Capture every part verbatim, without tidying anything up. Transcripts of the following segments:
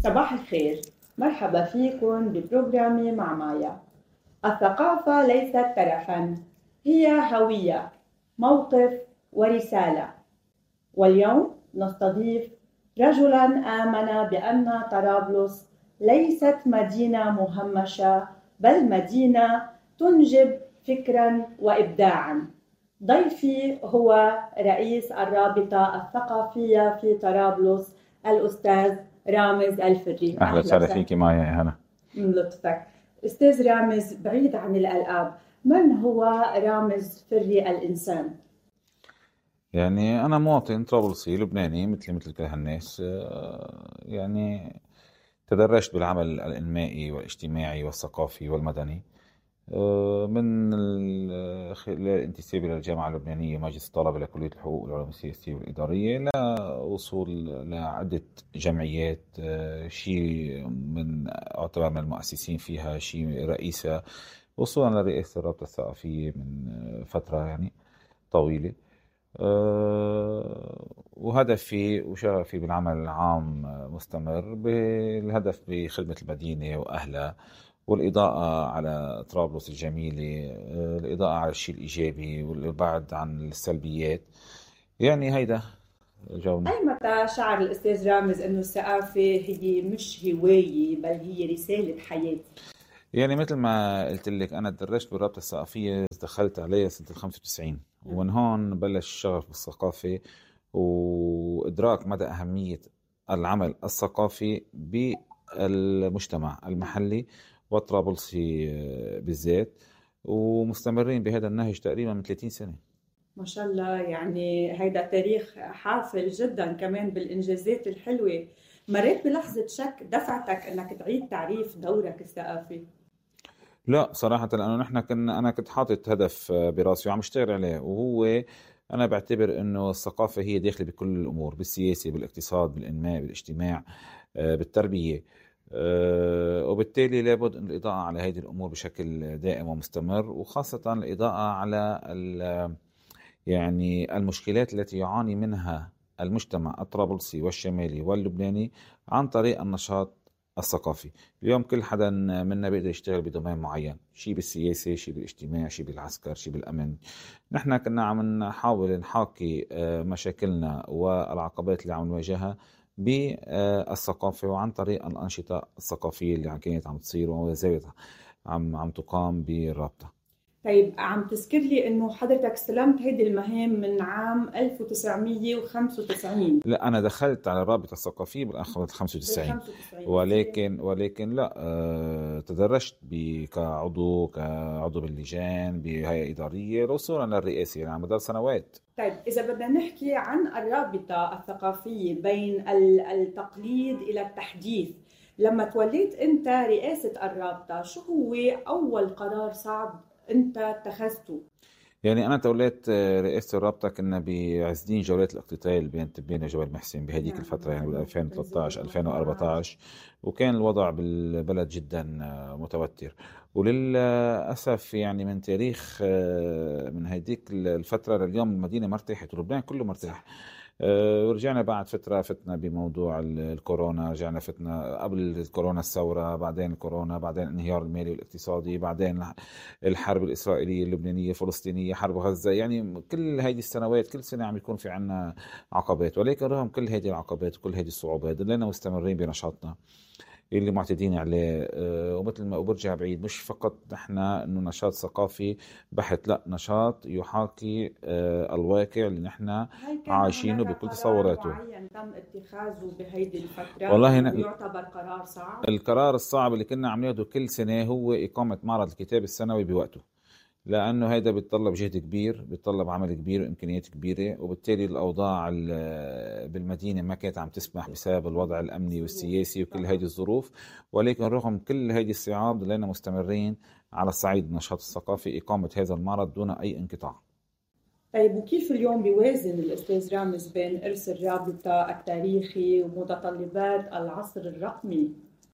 صباح الخير، مرحبا فيكم ببروجرامي مع مايا. الثقافة ليست ترفاً، هي هوية، موقف ورسالة. واليوم نستضيف رجلاً آمن بأن طرابلس ليست مدينة مهمشة، بل مدينة تنجب فكراً وإبداعاً. ضيفي هو رئيس الرابطة الثقافية في طرابلس، الأستاذ رامز الفري. أهلا وسهلا فيك مايا. يا هلا من لطفك. أستاذ رامز، بعيد عن الألقاب، من هو رامز فري الإنسان؟ يعني أنا مواطن طرابلسي لبناني مثل مثل كل هالناس. يعني تدرجت بالعمل الإنمائي والاجتماعي والثقافي والمدني من الانتسابي للجامعة اللبنانية مجلس الطلبة لكلية الحقوق والعلوم السياسية والإدارية لوصول لعدة جمعيات، شيء من أعتبر من المؤسسين فيها، شيء رئيسة، وصولا لرئاسة الرابطة الثقافية من فترة يعني طويلة. أه وهدفي وشغفي بالعمل العام مستمر، بالهدف بخدمة المدينة وأهلها والإضاءة على طرابلس الجميلة، الإضاءة على الشيء الإيجابي والبعد عن السلبيات. يعني هيدا جونا. أي متى شعر الأستاذ رامز أنه الثقافة هي مش هواية بل هي رسالة حياة؟ يعني مثل ما قلت لك، أنا تدرجت بالرابطة الثقافية، دخلت عليها سنة الخمسة وتسعين، ومن هون بلش الشغف بالثقافة وإدراك مدى أهمية العمل الثقافي بالمجتمع المحلي والطرابلسي بالذات، ومستمرين بهذا النهج تقريبا من ثلاثين سنة. ما شاء الله، يعني هيدا تاريخ حافل جدا كمان بالإنجازات الحلوة. مريت بلحظة شك دفعتك أنك تعيد تعريف دورك الثقافي؟ لا صراحة، لأنه نحن كنا أنا كنت حاطط هدف براسي وعم اشتغل عليه، وهو أنا بعتبر أنه الثقافة هي داخلة بكل الأمور، بالسياسة، بالاقتصاد، بالإنماء، بالاجتماع، بالتربية. وبالتالي لابد أن الإضاءة على هذه الأمور بشكل دائم ومستمر، وخاصة الإضاءة على يعني المشكلات التي يعاني منها المجتمع الطرابلسي والشمالي واللبناني عن طريق النشاط الثقافي. اليوم كل حدا منا بيقدر يشتغل بدومين معين، شيء بالسياسة، شيء بالاجتماع، شيء بالعسكر، شيء بالأمن. نحن كنا عم نحاول نحاكي مشاكلنا والعقبات اللي عم نواجهها بالثقافة، وعن طريق الأنشطة الثقافية اللي كانت عم تصير وما زالت عم عم تقام بالرابطة. طيب، عم تذكر لي انه حضرتك استلمت هيدي المهام من عام ألف وتسعمية وخمسة وتسعين. لا، انا دخلت على الرابطه الثقافيه بال خمسة وتسعين، ولكن ولكن لا أه تدرجت كعضو كعضو باللجان بهيئه اداريه وصولا للرئاسه على مدار سنوات. طيب، اذا بدنا نحكي عن الرابطه الثقافيه بين التقليد الى التحديث، لما توليت انت رئاسه الرابطه، شو هو اول قرار صعب انت اتخذته؟ يعني أنا توليت رئاسة الرابطة كنا بعزدين جولات الاقتتال بين تبين وجبل محسن بهديك نعم. الفترة يعني بال ألفين وثلاثة عشر ألفين وأربعة عشر، وكان الوضع بالبلد جدا متوتر. وللأسف يعني من تاريخ من هديك الفترة لليوم المدينة مرتاحت ولبنان كله مرتاح. ورجعنا بعد فترة فتنا بموضوع الكورونا، رجعنا فتنا قبل الكورونا الثورة، بعدين الكورونا، بعدين الانهيار المالي والاقتصادي، بعدين الحرب الإسرائيلية اللبنانية الفلسطينية، حرب غزة. يعني كل هذه السنوات كل سنة عم يكون في عنا عقبات، ولكن رغم كل هذه العقبات وكل هذه الصعوبات ضلينا مستمرين بنشاطنا اللي معتدين عليه. ومثل ما برجع بعيد، مش فقط نحن انه نشاط ثقافي بحت، لا، نشاط يحاكي الواقع اللي نحن عايشينه بكل تصوراته. معين تم اتخاذه بهيدي الفترة والله يعتبر قرار صعب؟ القرار الصعب اللي كنا عم ناخده كل سنة هو إقامة معرض الكتاب السنوي بوقته، لأنه هيدا بيتطلب جهد كبير، بيتطلب عمل كبير وإمكانيات كبيرة، وبالتالي الأوضاع بالمدينة ما كانت عم تسمح بسبب الوضع الأمني والسياسي وكل هذه الظروف. ولكن رغم كل هذه الصعاب ضلينا مستمرين على الصعيد النشاط الثقافي إقامة هذا المعرض دون أي انقطاع. طيب، وكيف اليوم بيوازن الأستاذ رامز بين إرث الرابطة التاريخي ومتطلبات العصر الرقمي؟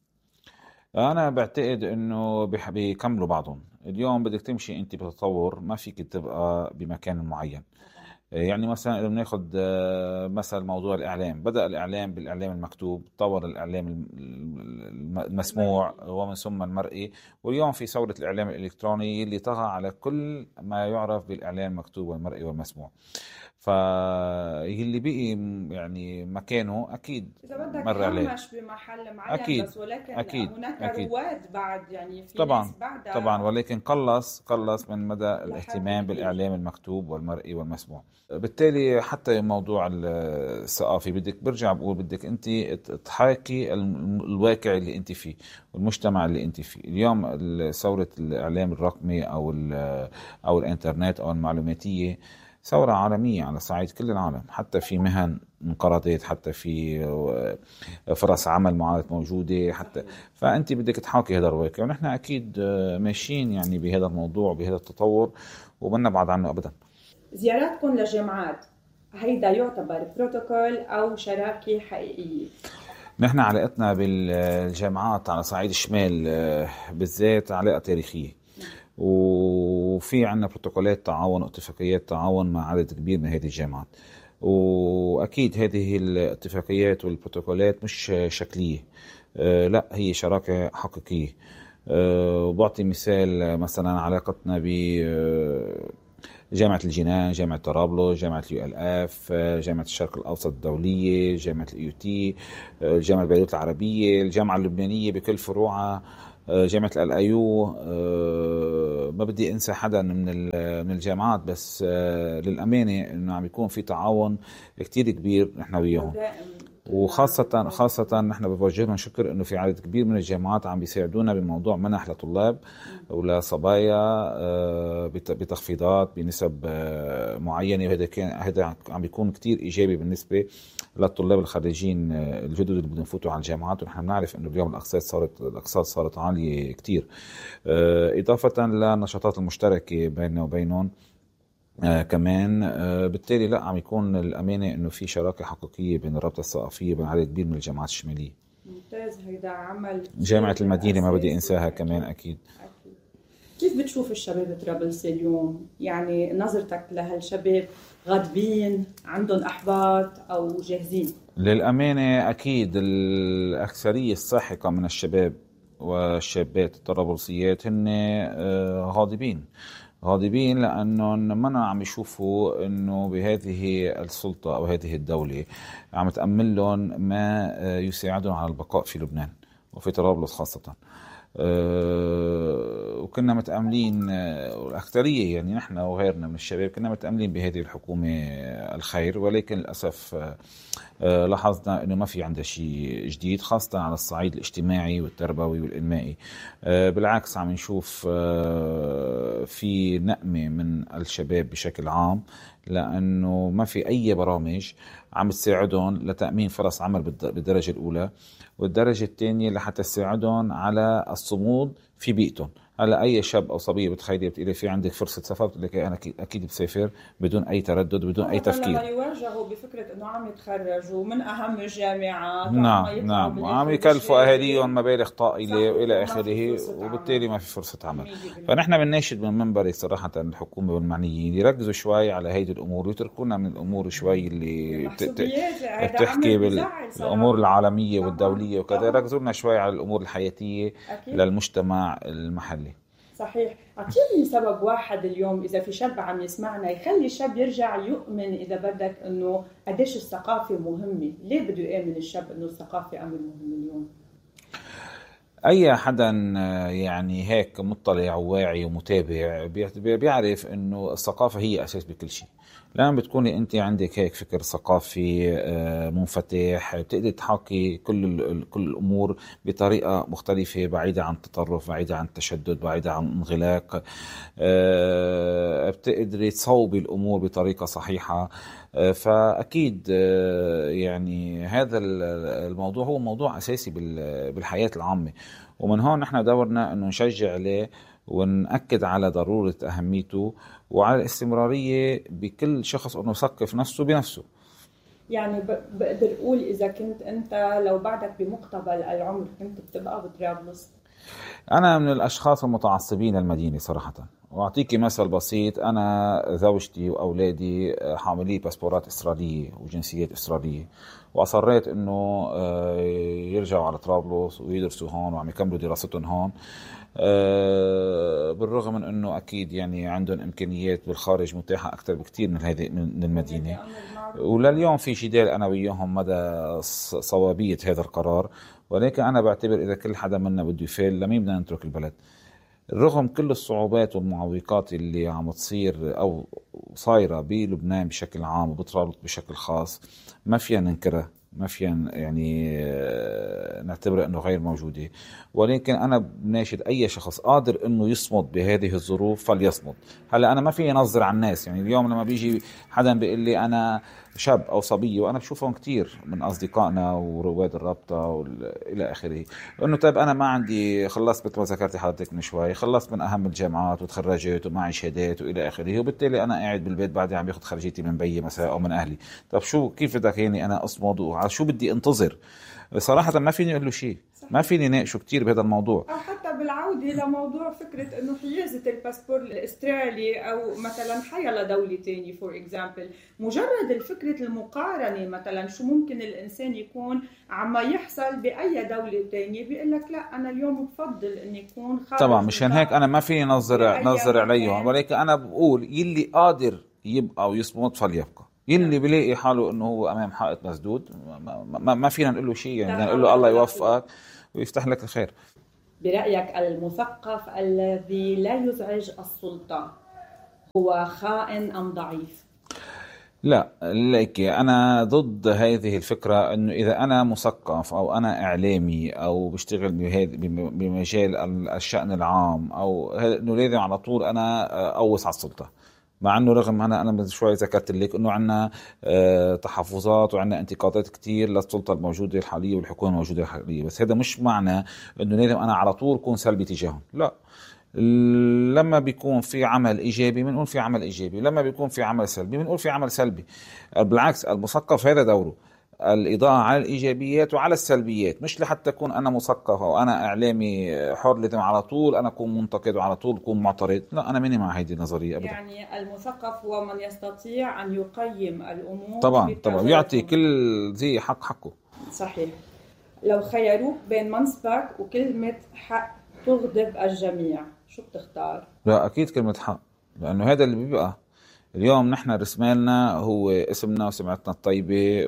أنا بعتقد إنه بيكملوا بعضهم. اليوم بدك تمشي أنت بتطور، ما فيك تبقى بمكان معين. يعني مثلا إذا بناخذ آه، مثلا موضوع الإعلام، بدأ الإعلام بالإعلام المكتوب، تطور الإعلام الم- الم- المسموع المرئي. ومن ثم المرئي، واليوم في ثورة الإعلام الإلكتروني اللي طغى على كل ما يعرف بالإعلام المكتوب والمرئي والمسموع. فاللي بقي م- يعني مكانه أكيد إذا بدك مر عليه. هامش بمحل معين أكيد بس، ولكن أكيد هناك أكيد رواد بعد، يعني في ناس طبعا طبعا، بعدها ولكن قلص قلص من مدى لحد الاهتمام كبير. بالإعلام المكتوب والمرئي والمسموع. بالتالي حتى موضوع الثقافي بدك برجع بقول بدك أنت تحاكي الم- الواقع اللي أنت فيه والمجتمع اللي أنت فيه اليوم. ثورة الإعلام الرقمي أو ال- أو الإنترنت أو المعلوماتية ثورة عالمية على صعيد كل العالم، حتى في مهن انقرضت، حتى في فرص عمل معادة موجودة حتى. فأنت بدك تحاكي هذا الواقع، ونحن أكيد آه، ماشيين يعني بهذا الموضوع بهذا التطور وما نبعد عنه أبدا. زياراتكم لجامعات هيدا يعتبر بروتوكول أو شراكة حقيقية؟ نحن علاقتنا بالجامعات على صعيد الشمال آه، بالذات علاقة تاريخية، وفي عنا بروتوكولات تعاون واتفاقيات تعاون مع عدد كبير من هذه الجامعات. وأكيد هذه الاتفاقيات والبروتوكولات مش شكلية، آه، لا هي شراكة حقيقية. آه، وبعطي مثال مثلا علاقتنا ب آه، جامعة الجنان، جامعة طرابلس، جامعة اليو ال اف، جامعة الشرق الأوسط الدولية، جامعة الاي تي، جامعة بيروت العربية، الجامعة اللبنانية بكل فروعها، جامعة الأيو. ما بدي أنسى حدا من من الجامعات، بس للأمانة إنه عم يكون في تعاون كتير كبير نحن وياهم. وخاصة خاصة نحن بوجه لهم شكر انه في عدد كبير من الجامعات عم بيساعدونا بموضوع منح لطلاب ولصبايا بتخفيضات بنسب معينة، وهذا كان هذا عم بيكون كتير ايجابي بالنسبة للطلاب الخريجين الجدد اللي بدهم يفوتوا على الجامعات. ونحن بنعرف انه اليوم الاقساط صارت الاقساط صارت عالية كتير، اضافة للنشاطات المشتركة بيننا وبينهم آه كمان. آه بالتالي لا عم يكون الأمانة إنه في شراكة حقيقية بين الرابطة الثقافية وبين عدد كبير من الجامعات الشمالية. ممتاز، هيدا عمل. جامعة المدينة ما بدي أنساها كمان أكيد. أكيد. كيف بتشوف الشباب طرابلسي اليوم؟ يعني نظرتك لهالشباب، غاضبين، عندهم أحباط أو جاهزين؟ للأمانة أكيد الأكثرية الساحقة من الشباب والشابات الطرابلسيات هن آه غاضبين غاضبين لأنهم ما عم يشوفوا أنه بهذه السلطة أو هذه الدولة عم تأمن لهم ما يساعدهم على البقاء في لبنان وفي طرابلس خاصة. أه وكنا متأملين الأكثرية يعني نحن وغيرنا من الشباب كنا متأملين بهذه الحكومة الخير، ولكن للأسف أه لاحظنا أنه ما في عندها شيء جديد خاصة على الصعيد الاجتماعي والتربوي والإنمائي. أه بالعكس عم نشوف أه في نقمة من الشباب بشكل عام، لأنه ما في أي برامج عم تساعدهم لتأمين فرص عمل بالدرجة الأولى، والدرجة الثانية لحتى تساعدهم على الصمود في بيئتهم. هلا اي شاب او صبيه بتخيلي بتقولي في عندك فرصه سفر، بتقول لك انا اكيد بسافر بدون اي تردد بدون اي تفكير. لما يواجهوا بفكره انه عم يتخرجوا من اهم الجامعات نعم نعم وعم يكلفوا اهاليهم مبالغ طائله والى اخره، وبالتالي ما في فرصه عمل. فنحن بنناشد من منبري صراحه الحكومه والمعنيين يركزوا شوي على هيدي الامور ويتركونا من الامور شوي اللي بتحكي بالامور العالميه والدوليه وكذا، يركزوا لنا شوي على الامور الحياتيه أكيد للمجتمع المحلي. صحيح. أعطيني سبب واحد اليوم إذا في شاب عم يسمعنا يخلي الشاب يرجع يؤمن إذا بدك إنه قديش الثقافة مهمة. ليه بده يؤمن الشاب إنه الثقافة أمر مهم اليوم؟ أي حدا يعني هيك مطلع وواعي ومتابع بيعرف إنه الثقافة هي أساس بكل شيء. لما بتكوني أنت عندك هيك فكر ثقافي منفتح بتقدر تحاكي كل كل الأمور بطريقة مختلفة، بعيدة عن التطرف، بعيدة عن التشدد، بعيدة عن الانغلاق. بتقدري تصوبي الأمور بطريقة صحيحة. فأكيد يعني هذا الموضوع هو موضوع أساسي بالحياة العامة، ومن هون نحن دورنا أنه نشجع عليه ونأكد على ضرورة أهميته وعلى الاستمرارية بكل شخص أنه يثقف نفسه بنفسه. يعني بقدر أقول إذا كنت أنت لو بعدك بمقتبل العمر كنت بتبقى بطرابلس؟ أنا من الأشخاص المتعصبين للمدينة صراحة. وأعطيكي مثل بسيط، أنا زوجتي وأولادي حاملي باسبورات إسرائيلية وجنسيات إسرائيلية، وأصريت إنه آه، يرجعوا على طرابلس ويدرسوا هون وعم يكملوا دراستهم هون. آه، بالرغم من إنه أكيد يعني عندهم إمكانيات بالخارج متاحة أكثر بكتير من هذه من المدينة. ولليوم في جدال أنا وياهم مدى صوابية هذا القرار، ولكن أنا بعتبر إذا كل حدا منا بده يفعل لمين بدنا نترك البلد. رغم كل الصعوبات والمعوقات اللي عم تصير أو صايرة بلبنان بشكل عام وبطرابلس بشكل خاص، ما فينا ننكرها، ما فينا يعني نعتبر أنه غير موجودة. ولكن أنا بناشد أي شخص قادر أنه يصمد بهذه الظروف فليصمد. هلأ أنا ما في نظر على الناس، يعني اليوم لما بيجي حدا بيقول لي أنا شاب أو صبية، وأنا بشوفهم كتير من أصدقائنا ورواد الرابطة وإلى آخره، إنه طيب أنا ما عندي، خلصت مثل ما ذكرتي حضرتك من شوي، خلصت من أهم الجامعات وتخرجت ومعي شهادات وإلى آخره، وبالتالي أنا قاعد بالبيت بعدين عم باخذ خرجيتي من بيي مثلا أو من أهلي. طب شو كيف بدك يعني أنا أصمد وعلى شو بدي أنتظر؟ صراحة ما فيني أقول له شيء، ما فيني ناقشه كتير بهذا الموضوع. أو حتى بالعودة لموضوع فكرة إنه حيازة الباسبور الأسترالي أو مثلا حيلا دولة تانية فور إكزامبل، مجرد الفكرة المقارنة مثلا شو ممكن الإنسان يكون عم يحصل بأي دولة تانية، بيقول لك لا أنا اليوم بفضل إني يكون خارج. طبعا مشان هيك أنا ما فيني نظر نظر عليهم، ولكن أنا بقول يلي قادر يبقى ويصمد فليبقى. يلي بلاقي حاله انه هو امام حائط مسدود ما, ما, ما فينا نقول له شيء، يعني بدنا نقول له الله يوفقك ويفتح لك الخير. برأيك المثقف الذي لا يزعج السلطة هو خائن ام ضعيف؟ لا، لك أنا ضد هذه الفكرة، أنه إذا أنا مثقف أو أنا إعلامي أو بشتغل بمجال الشأن العام أو أنه لازم على طول أنا أوس على السلطة. مع أنه رغم أنا أنا من شوي ذكرت لك أنه عنا تحفظات وعنا انتقادات كتير للسلطة الموجودة الحالية والحكومة الموجودة الحالية، بس هذا مش معنى أنه لازم أنا على طول أكون سلبي تجاههم. لا، لما بيكون في عمل إيجابي بنقول في عمل إيجابي، لما بيكون في عمل سلبي بنقول في عمل سلبي. بالعكس، المثقف هذا دوره الإضاءة على الإيجابيات وعلى السلبيات، مش لحتى أكون أنا مثقف أو أنا إعلامي حر لازم على طول أنا أكون منتقد وعلى طول أكون معترض. لا، أنا ماني مع هذه النظرية أبدا. يعني المثقف هو من يستطيع أن يقيم الأمور طبعا طبعا يعطي كل ذي حق حقه. صحيح. لو خيروك بين منصبك وكلمة حق تغضب الجميع، شو بتختار؟ لا، أكيد كلمة حق، لأنه هذا اللي بيبقى اليوم نحن رسمالنا هو اسمنا وسمعتنا الطيبة،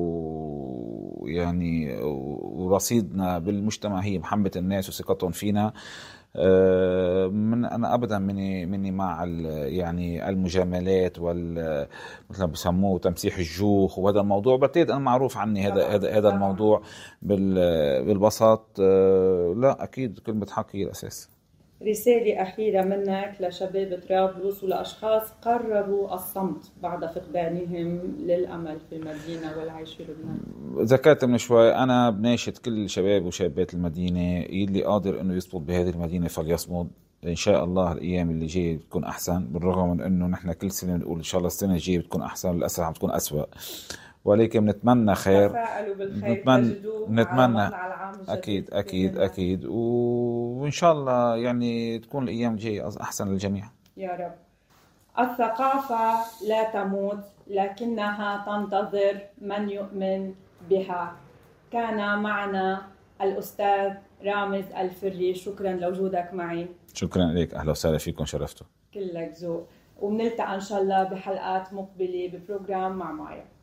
ويعني ورصيدنا بالمجتمع هي محبة الناس وثقتهم فينا. من أنا أبدا مني مني مع يعني المجاملات وال مثل ما بسموه تمسيح الجوخ، وهذا الموضوع بعتقد أنا معروف عني هذا هذا هذا الموضوع بالبسط. لا، أكيد كلمة حق هي الأساس. رسالة أخيرة منك لشباب طرابلس ولأشخاص قرروا الصمت بعد فقدانهم للأمل في المدينة والعيش في لبنان. ذكرت من شوي، أنا بناشد كل شباب وشابات المدينة يلي قادر أنه يصمد بهذه المدينة فليصمد. إن شاء الله الأيام اللي جاية بتكون أحسن، بالرغم من أنه نحن كل سنة نقول إن شاء الله السنة الجاية بتكون أحسن، للأسف عم تكون أسوأ، ولكن نتمنى خير. نتمنى نتمنى أكيد أكيد أكيد وإن شاء الله يعني تكون الأيام الجاية أحسن للجميع يا رب. الثقافة لا تموت لكنها تنتظر من يؤمن بها. كان معنا الأستاذ رامز الفري، شكرا لوجودك معي. شكرا لك، أهلا وسهلا فيكم، شرفتوا. كلك ذوق، وبنلتقى إن شاء الله بحلقات مقبلة ببروجرام مع مايا.